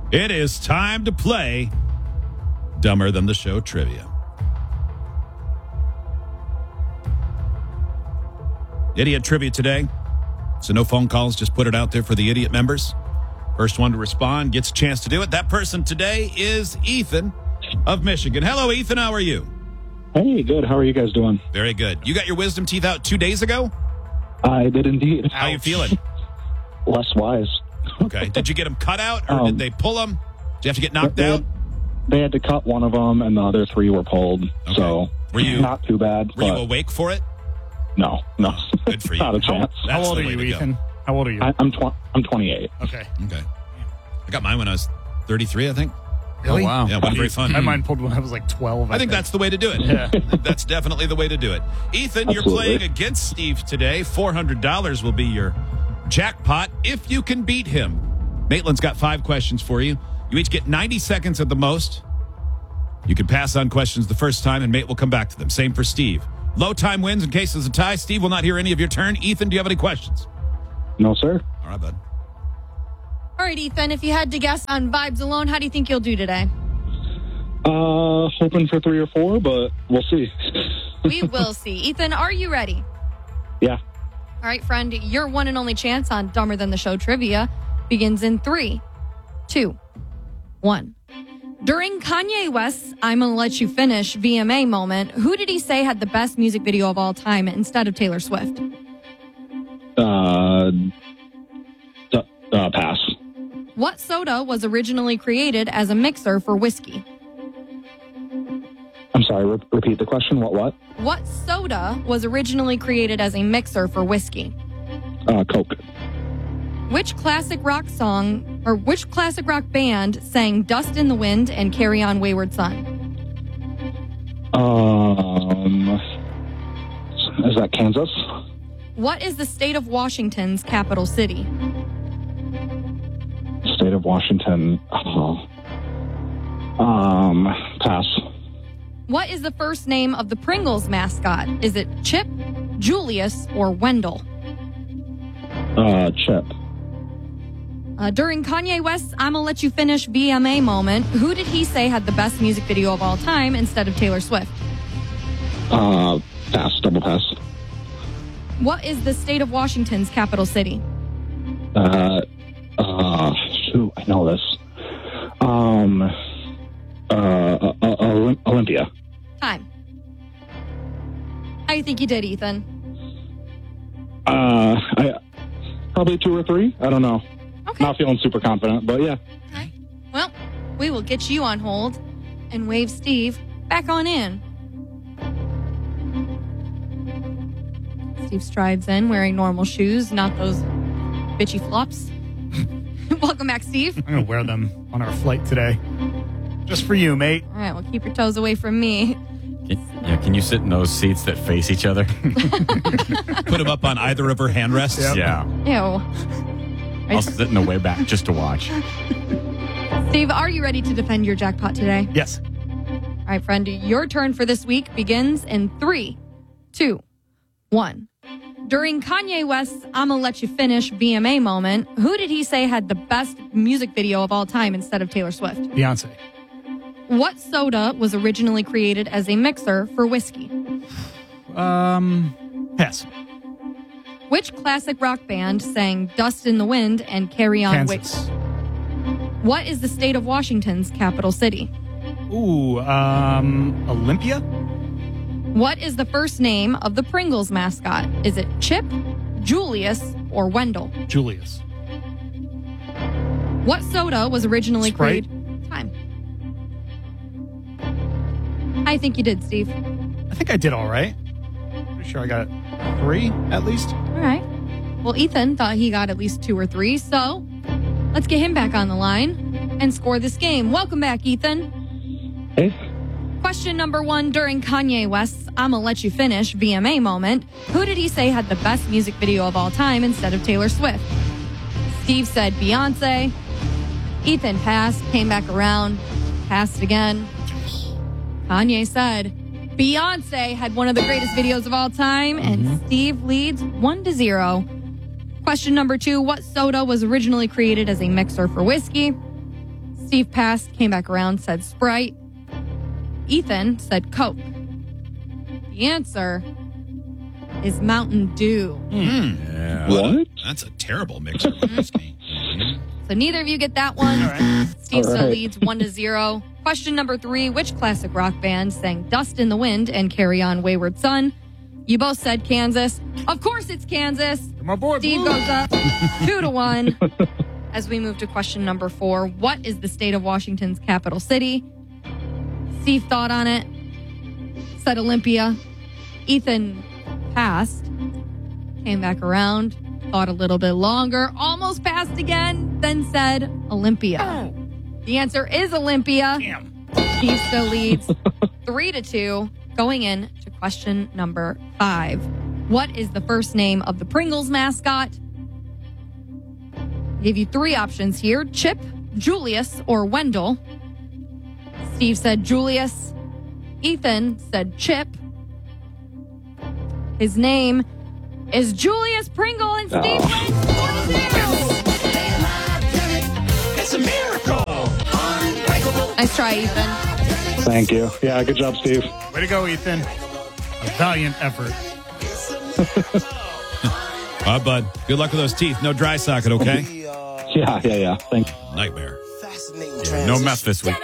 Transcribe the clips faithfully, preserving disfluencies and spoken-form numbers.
It is time to play Dumber Than the Show trivia. Idiot trivia today. So no phone calls, just put it out there for the idiot members. First one to respond gets a chance to do it. That person today is Ethan of Michigan. Hello, Ethan. How are you? Hey, good. How are you guys doing? Very good. You got your wisdom teeth out two days ago? I did indeed. How you feeling? Less wise. Okay. Did you get them cut out, or Um, did they pull them? Did you have to get knocked they out? Had, they had to cut one of them, and the other three were pulled. Okay. So Were you- not too bad. Were you but awake for it? no, no. Good for you. Not a chance. That's How old the are way you, to go. Ethan? How old are you? I, I'm tw- I'm twenty-eight. okay. Okay. I got mine when I was thirty-three, I think. Really? Oh, wow. Yeah, it wasn't very fun. I had mine pulled when I was like twelve. I, I think that's the way to do it. Yeah. That's definitely the way to do it. Ethan, you're Absolutely. playing against Steve today. four hundred dollars will be your jackpot if you can beat him. Maitland's got five questions for you. You each get ninety seconds at the most. You can pass on questions the first time, and Mate will come back to them. Same for Steve. Low time wins in case there's a tie. Steve will not hear any of your turn. Ethan, do you have any questions? No, sir. All right, bud. All right, Ethan, if you had to guess on vibes alone, how do you think you'll do today? Uh, hoping for three or four, but we'll see. We will see. Ethan, are you ready? Yeah. All right, friend, your one and only chance on Dumber Than the Show trivia begins in three, two, one. During Kanye West's I'm Gonna Let You Finish V M A moment, who did he say had the best music video of all time instead of Taylor Swift? Uh, d- uh pass. What soda was originally created as a mixer for whiskey? I'm sorry. Re- repeat the question. What? What? What soda was originally created as a mixer for whiskey? Uh, Coke. Which classic rock song or which classic rock band sang Dust in the Wind and Carry On Wayward Son? Um, is that Kansas? What is the state of Washington's capital city? State of Washington. Oh. Um, pass. What is the first name of the Pringles mascot? Is it Chip, Julius, or Wendell? Uh, Chip. Uh, during Kanye West's I'm Gonna Let You Finish V M A moment, who did he say had the best music video of all time instead of Taylor Swift? Uh, pass. Double pass. What is the state of Washington's capital city? Uh, uh, shoot, I know this. Um, uh, uh, uh Olymp- Olympia. Time. How do you think you did, Ethan? Uh, I, probably two or three. I don't know. Okay. Not feeling super confident, but yeah. Okay. Well, we will get you on hold and wave Steve back on in. Steve strides in wearing normal shoes, not those bitchy flops. Welcome back, Steve. I'm going to wear them on our flight today. Just for you, mate. All right, well, keep your toes away from me. Can, yeah, can you sit in those seats that face each other? Put him up on either of her hand rests. Yep. Yeah. Ew. I'll sit in the way back just to watch. Steve, are you ready to defend your jackpot today? Yes. All right, friend, your turn for this week begins in three, two, one. During Kanye West's I'm Gonna Let You Finish V M A moment, who did he say had the best music video of all time instead of Taylor Swift? Beyonce. What soda was originally created as a mixer for whiskey? Um, pass. Which classic rock band sang Dust in the Wind and Carry On Kansas. Wayward? What is the state of Washington's capital city? Ooh, um, Olympia? What is the first name of the Pringles mascot? Is it Chip, Julius, or Wendell? Julius. What soda was originally Sprite. created? Time. I think you did, Steve. I think I did all right. Pretty sure I got three at least. All right. Well, Ethan thought he got at least two or three, so let's get him back on the line and score this game. Welcome back, Ethan. Hey. Question number one. During Kanye West's I'm Gonna Let You Finish V M A moment, who did he say had the best music video of all time instead of Taylor Swift? Steve said Beyonce. Ethan passed, came back around, passed again. Kanye said Beyonce had one of the greatest videos of all time, and Mm-hmm. Steve leads one to zero. Question number two. What soda was originally created as a mixer for whiskey? Steve passed, came back around, said Sprite. Ethan said Coke. The answer is Mountain Dew. Yeah. What? That's a terrible mixer. if you ask me. So neither of you get that one. Steve All still right. leads one to zero. Question number three, which classic rock band sang Dust in the Wind and Carry On Wayward Son? You both said Kansas. Of course it's Kansas. My boy, Steve Blue. goes up two to one. As we move to question number four, what is the state of Washington's capital city? Steve thought on it, said Olympia. Ethan passed, came back around, thought a little bit longer, almost passed again, then said Olympia. The answer is Olympia. Damn. Steve still leads three to two, going in to question number five. What is the first name of the Pringles mascot? I gave you three options here: Chip, Julius, or Wendell. Steve said Julius. Ethan said Chip. His name is Julius Pringle, and Steve Oh. wins four to two. It's a miracle. Unbreakable. Nice try, Ethan. Thank you. Yeah, good job, Steve. Way to go, Ethan. A valiant effort. All right, bud. Good luck with those teeth. No dry socket, okay? Yeah, yeah, yeah. Thank you. Nightmare. Fascinating No meth this week.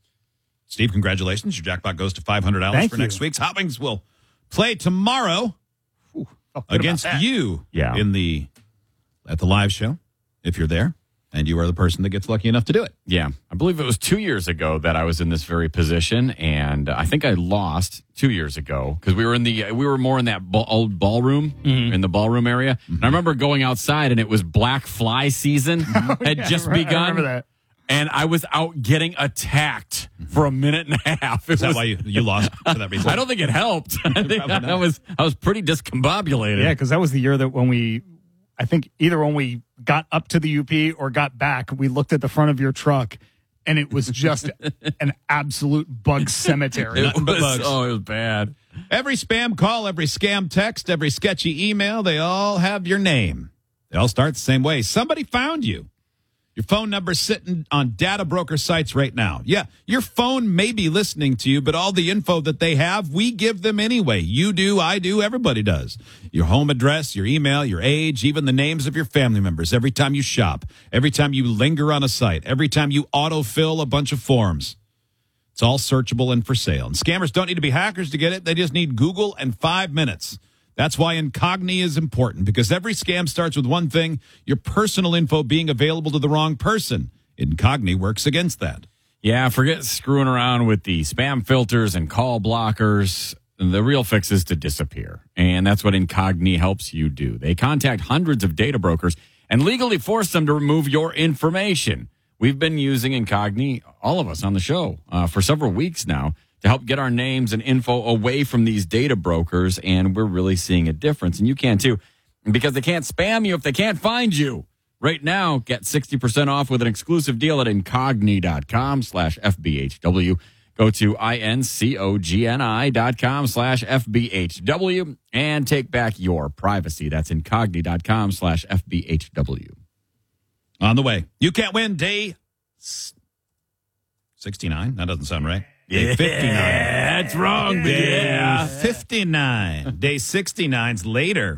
Steve, congratulations. Your jackpot goes to five hundred dollars Thank for you. next week's. Hot Wings will play tomorrow Oh, what against about that? you Yeah. in the at the live show, if you're there, and you are the person that gets lucky enough to do it. Yeah, I believe it was two years ago that I was in this very position, and I think I lost two years ago because we were in the we were more in that ball, old ballroom in the ballroom area. And I remember going outside, and it was black fly season had Yeah, just I re- I begun, remember that. and I was out getting attacked for a minute and a half. It Is that was- why you, you lost for that reason? I don't think it helped. I think Probably not. I was I was pretty discombobulated. Yeah, because that was the year that when we, I think either when we got up to the U P or got back, we looked at the front of your truck, and it was just an absolute bug cemetery. It Nothing but was, bugs. oh, it was bad. Every spam call, every scam text, every sketchy email, they all have your name. They all start the same way. Somebody found you. Your phone number's sitting on data broker sites right now. Yeah, your phone may be listening to you, but all the info that they have, we give them anyway. You do, I do, everybody does. Your home address, your email, your age, even the names of your family members. Every time you shop, every time you linger on a site, every time you autofill a bunch of forms. It's all searchable and for sale. And scammers don't need to be hackers to get it. They just need Google and five minutes. That's why Incogni is important, because every scam starts with one thing: your personal info being available to the wrong person. Incogni works against that. Yeah, forget screwing around with the spam filters and call blockers. The real fix is to disappear. And that's what Incogni helps you do. They contact hundreds of data brokers and legally force them to remove your information. We've been using Incogni, all of us on the show, uh, for several weeks now to help get our names and info away from these data brokers. And we're really seeing a difference. And you can too, because they can't spam you if they can't find you. Right now, get sixty percent off with an exclusive deal at incogni.com slash FBHW. Go to I-N-C-O-G-N-I dot com slash F-B-H-W and take back your privacy. That's incogni.com slash F-B-H-W. On the way. You can't win day s- sixty-nine. That doesn't sound right. Day fifty-nine. That's wrong, but Day yeah. fifty-nine. Day sixty-nine's later.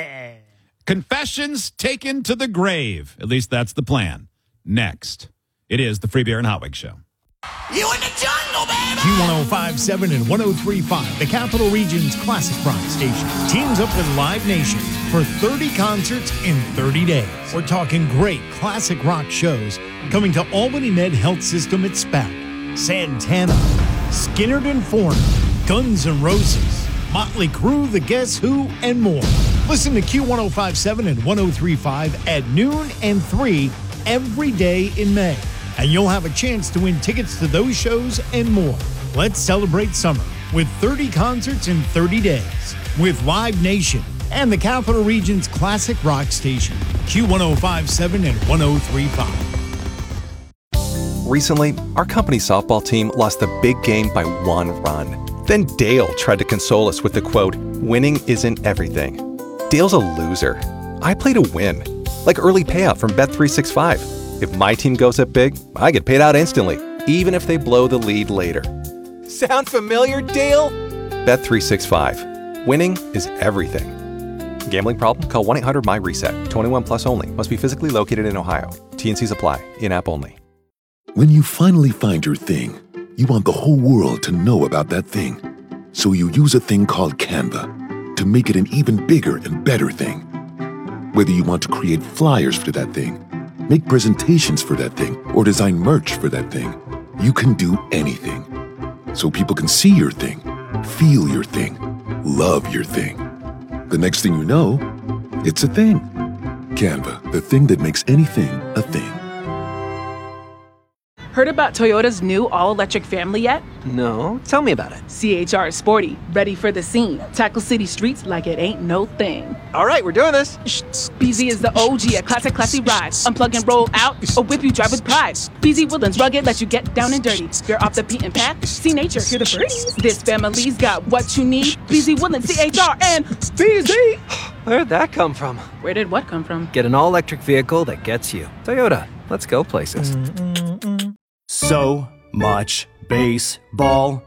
Confessions taken to the grave. At least that's the plan. Next, it is the Free Beer and Hot Wings Show. You in the jungle, baby. Q one oh five point seven and one oh three point five, the Capital Region's classic rock station, teams up with Live Nation for thirty concerts in thirty days. We're talking great classic rock shows coming to Albany Med Health System at Spout, Santana, Skynyrd and Foreigner, Guns N' Roses, Motley Crue, The Guess Who, and more. Listen to Q one oh five point seven and one oh three point five at noon and three every day in May. And you'll have a chance to win tickets to those shows and more. Let's celebrate summer with thirty concerts in thirty days with Live Nation and the Capital Region's classic rock station, Q one oh five point seven and one oh three point five. Recently, our company softball team lost the big game by one run. Then Dale tried to console us with the quote, "Winning isn't everything." Dale's a loser. I play to win, like early payout from Bet three sixty-five. If my team goes up big, I get paid out instantly, even if they blow the lead later. Sound familiar, Dale? Bet three sixty-five. Winning is everything. Gambling problem? Call one eight hundred my reset. twenty-one plus only. Must be physically located in Ohio. T N Cs apply. In-app only. When you finally find your thing, you want the whole world to know about that thing. So you use a thing called Canva to make it an even bigger and better thing. Whether you want to create flyers for that thing, make presentations for that thing, or design merch for that thing, you can do anything. So people can see your thing, feel your thing, love your thing. The next thing you know, it's a thing. Canva, the thing that makes anything a thing. Heard about Toyota's new all-electric family yet? No, tell me about it. C H R is sporty, ready for the scene. Tackle city streets like it ain't no thing. All right, we're doing this. B Z is the O G, a classic, classy ride. Unplug and roll out, or whip you drive with pride. B Z Woodlands rugged, let you get down and dirty. You're off the beaten path, see nature, hear the birdies. This family's got what you need. B Z Woodlands, C H R, and B Z. Where'd that come from? Where did what come from? Get an all-electric vehicle that gets you. Toyota, let's go places. So much baseball.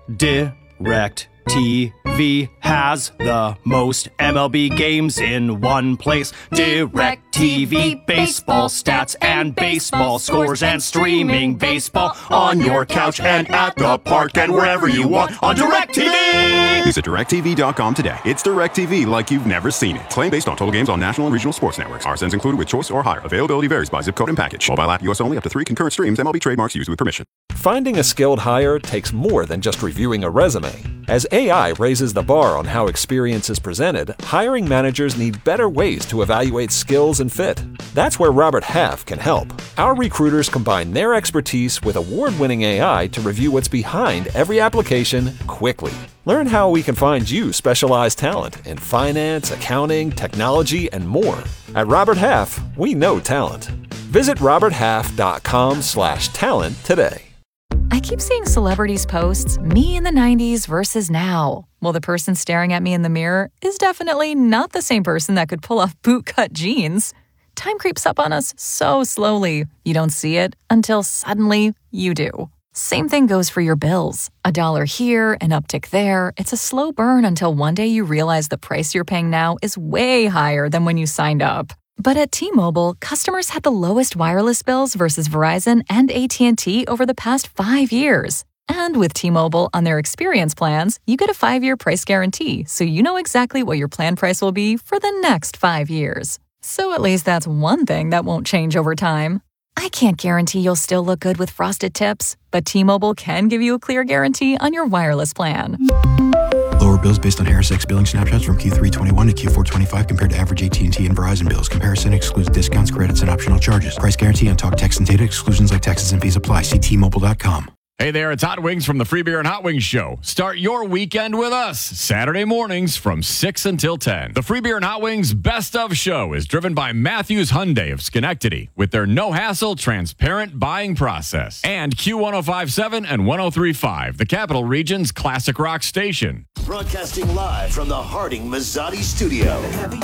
Direct T V has the most M L B games in one place. Direct T V, baseball stats and baseball scores and streaming baseball on your couch and at the park and wherever you want on Direct T V. Visit direct T V dot com today. It's Direct T V like you've never seen it. Claim based on total games on national and regional sports networks. R S Ns included with choice or higher. Availability varies by zip code and package. Mobile app U S only, up to three concurrent streams. M L B trademarks used with permission. Finding a skilled hire takes more than just reviewing a resume. As A I raises the bar on how experience is presented, hiring managers need better ways to evaluate skills and fit. That's where Robert Half can help. Our recruiters combine their expertise with award-winning A I to review what's behind every application quickly. Learn how we can find you specialized talent in finance, accounting, technology, and more. At Robert Half, we know talent. Visit robert half dot com slash talent today. I keep seeing celebrities posts, me in the nineties versus now. Well, the person staring at me in the mirror is definitely not the same person that could pull off bootcut jeans. Time creeps up on us so slowly. You don't see it until suddenly you do. Same thing goes for your bills. A dollar here, an uptick there. It's a slow burn until one day you realize the price you're paying now is way higher than when you signed up. But at T-Mobile, customers had the lowest wireless bills versus Verizon and A T and T over the past five years. And with T-Mobile on their experience plans, you get a five-year price guarantee, so you know exactly what your plan price will be for the next five years. So at least that's one thing that won't change over time. I can't guarantee you'll still look good with frosted tips, but T-Mobile can give you a clear guarantee on your wireless plan. Lower bills based on Harris X billing snapshots from Q three twenty-one to Q four twenty-five compared to average A T and T and Verizon bills. Comparison excludes discounts, credits, and optional charges. Price guarantee on talk, text, and data. Exclusions like taxes and fees apply. See T Mobile dot com. Hey there, it's Hot Wings from the Free Beer and Hot Wings Show. Start your weekend with us, Saturday mornings from six until ten. The Free Beer and Hot Wings Best of Show is driven by Matthews Hyundai of Schenectady with their no-hassle, transparent buying process. And Q one oh five point seven and one oh three point five, the Capital Region's classic rock station. Broadcasting live from the Harding Mazzotti studio.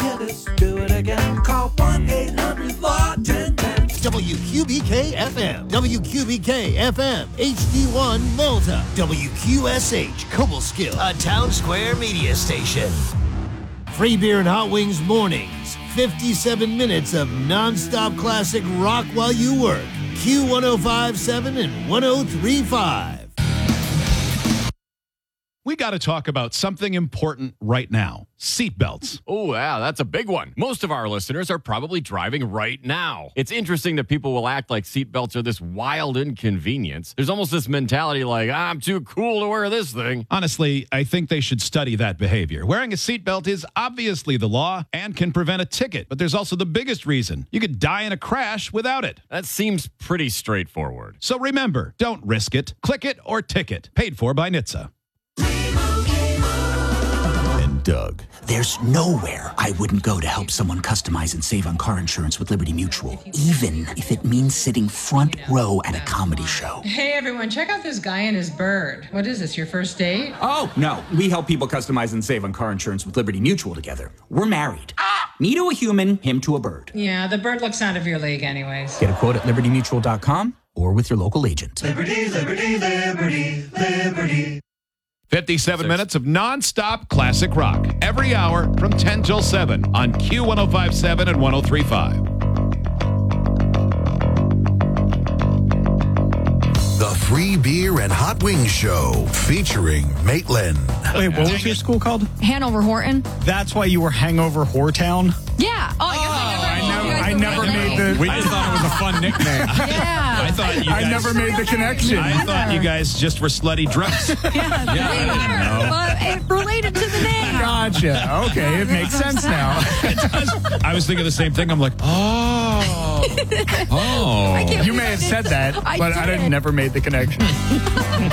Do it again. Call one eight hundred four one zero one zero. W Q B K F M, W Q B K F M, H D one Malta, W Q S H Cobleskill, a Town Square media station. Free Beer and Hot Wings mornings, fifty-seven minutes of non-stop classic rock while you work. Q one oh five point seven and one oh three point five. We got to talk about something important right now. Seatbelts. Oh, yeah, that's a big one. Most of our listeners are probably driving right now. It's interesting that people will act like seatbelts are this wild inconvenience. There's almost this mentality like, I'm too cool to wear this thing. Honestly, I think they should study that behavior. Wearing a seatbelt is obviously the law and can prevent a ticket, but there's also the biggest reason. You could die in a crash without it. That seems pretty straightforward. So remember, don't risk it. Click it or ticket. Paid for by N H T S A. Doug. There's nowhere I wouldn't go to help someone customize and save on car insurance with Liberty Mutual, even if it means sitting front row at a comedy show. Hey everyone, check out this guy and his bird. What is this, your first date? Oh, no. We help people customize and save on car insurance with Liberty Mutual together. We're married. Ah! Me to a human, him to a bird. Yeah, the bird looks out of your league anyways. Get a quote at liberty mutual dot com or with your local agent. Liberty, liberty, liberty, liberty. fifty-seven minutes of nonstop classic rock every hour from ten till seven on Q one oh five point seven and one oh three point five. The Free Beer and Hot Wings Show featuring Maitland. Wait, what was your school called? Hanover Horton. That's why you were Hangover Whoretown? Yeah. Oh, I guess I never, I never made the. We just thought it was a fun nickname. Yeah. I thought you guys, I never made the connection. I thought you guys just were slutty drunks. Yeah, Yeah, I didn't know. But it related to the name. Gotcha. Okay, it makes sense now. I was thinking the same thing. I'm like, oh, Oh. I can't You believe may I have did said that, I but I did. didn't never made the connection.